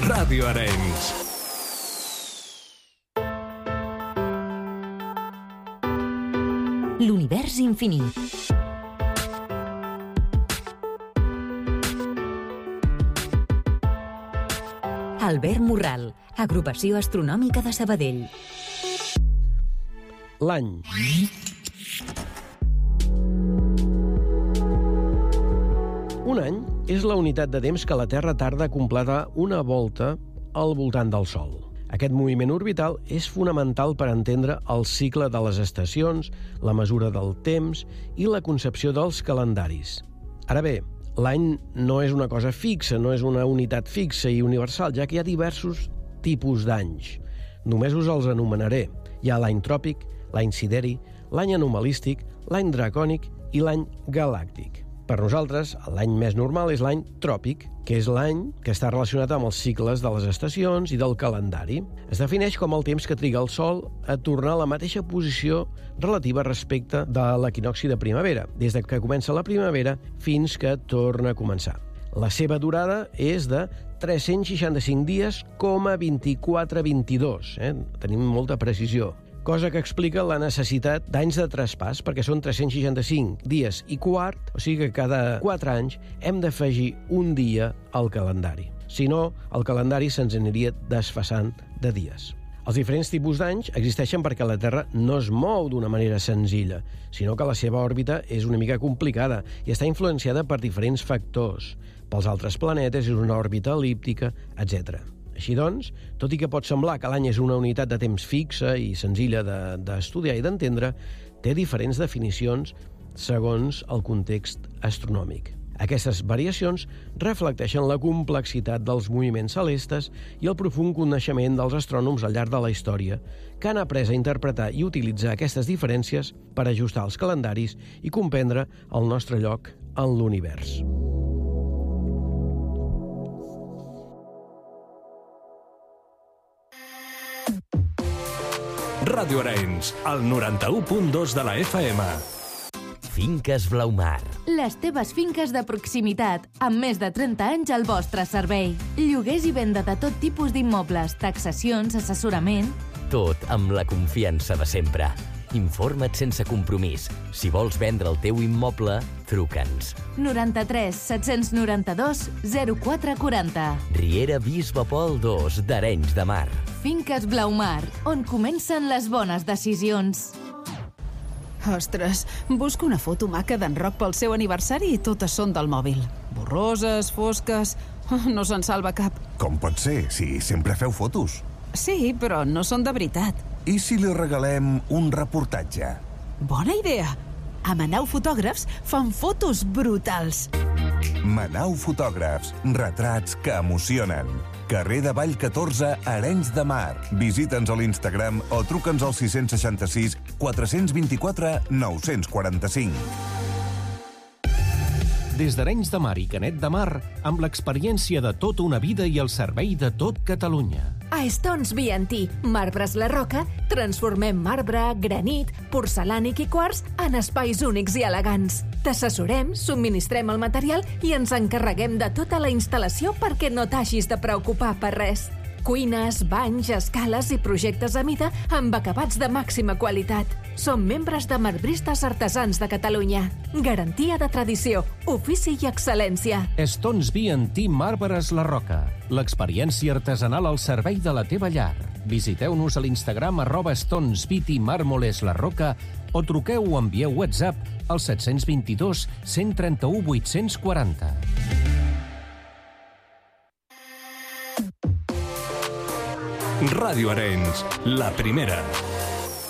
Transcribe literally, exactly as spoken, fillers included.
Ràdio Arenys. L'univers infinit. Albert Morral, Agrupació Astronòmica de Sabadell. L'any. Un any és la unitat de temps que la Terra tarda a completar una volta al voltant del Sol. Aquest moviment orbital és fonamental per entendre el cicle de les estacions, la mesura del temps i la concepció dels calendaris. Ara bé, l'any no és una cosa fixa, no és una unitat fixa i universal, ja que hi ha diversos tipus d'anys. Només us els anomenaré. Hi ha l'any tròpic, l'any sideri, l'any anomalístic, l'any dracònic i l'any galàctic. Per nosaltres, l'any més normal és l'any tròpic, que és l'any que està relacionat amb els cicles de les estacions i del calendari. Es defineix com el temps que triga el Sol a tornar a la mateixa posició relativa respecte de l'equinocci de primavera, des de que comença la primavera fins que torna a començar. La seva durada és de tres-cents seixanta-cinc dies, vint-i-quatre vint-i-dos. Eh? Tenim molta precisió. Cosa que explica la necessitat d'anys de traspàs, perquè són tres-cents seixanta-cinc dies i quart, o sigui que cada quatre anys hem d'afegir un dia al calendari. Si no, el calendari se'ns aniria desfasant de dies. Els diferents tipus d'anys existeixen perquè la Terra no es mou d'una manera senzilla, sinó que la seva òrbita és una mica complicada i està influenciada per diferents factors. Pels altres planetes és una òrbita el·líptica, etcètera. Així doncs, tot i que pot semblar que l'any és una unitat de temps fixa i senzilla d'estudiar i d'entendre, té diferents definicions segons el context astronòmic. Aquestes variacions reflecteixen la complexitat dels moviments celestes i el profund coneixement dels astrònoms al llarg de la història, que han après a interpretar i utilitzar aquestes diferències per ajustar els calendaris i comprendre el nostre lloc en l'univers. Ràdio Arenys, al noranta-u punt dos de la F M. Finques Blaumar. Les teves finques de proximitat, amb més de trenta anys al vostre servei. Lloguers i venda de tot tipus d'immobles, taxacions, assessorament... Tot amb la confiança de sempre. Informa't sense compromís. Si vols vendre el teu immoble, truca'ns. noranta-tres set-cents noranta-dos zero quatre quaranta. Riera Bisbe Pol dos d'Arenys de Mar. Finques Blaumar, on comencen les bones decisions. Ostres, busco una foto maca d'en Roc pel seu aniversari i totes són del mòbil. Borroses, fosques... No se'n salva cap. Com pot ser, si sempre feu fotos? Sí, però no són de veritat. I si li regalem un reportatge? Bona idea! A Manau Fotògrafs fan fotos brutals. Manau Fotògrafs, retrats que emocionen. Carrer de Vall catorze, Arenys de Mar. Visita'ns a l'Instagram o truca'ns al sis seixanta-sis quatre vint quatre nou quaranta-cinc. Des d'Arenys de Mar i Canet de Mar, amb l'experiència de tota una vida i el servei de tot Catalunya. A Stones B and T, Marbres La Roca, transformem marbre, granit, porcelànic i quars en espais únics i elegants. T'assessorem, subministrem el material i ens encarreguem de tota la instal·lació perquè no t'hagis de preocupar per res. Cuines, banys, escales i projectes a mida amb acabats de màxima qualitat. Som membres de Marbristes Artesans de Catalunya. Garantia de tradició, ofici i excel·lència. Stones B and T Marbres La Roca. L'experiència artesanal al servei de la teva llar. Visiteu-nos a l'Instagram arroba Stones B T Mármoles La Roca o truqueu o envieu WhatsApp al set dos dos, cent trenta-u, vuit-cents quaranta. Ràdio Arenys, la primera.